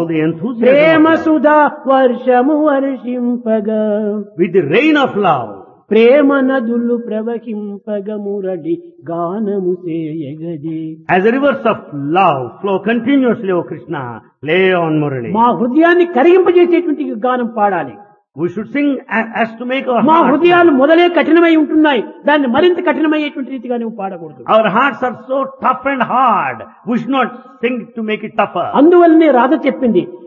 the enthusiasm Prema of love. Sudha వర్షము వర్షింపగా With the rain of love, ప్రేమ నదులు ప్రవహింపగ మురళి గానము చేయగది. as the rivers of love flow continuously, O Krishna, play on Murali. మా హృదయాన్ని కరిగింపజేసేటువంటి గానం పాడాలి. We should sing as to make our మా hearts. హృదయాలు మొదలే కఠినమై ఉంటున్నాయి, దాన్ని మరింత కఠినమయ్యేటువంటి రీతిగా నువ్వు పాడకూడదు. Our hearts are so tough and hard. We should not sing to make it tougher. అందువల్లనే రాధ చెప్పింది,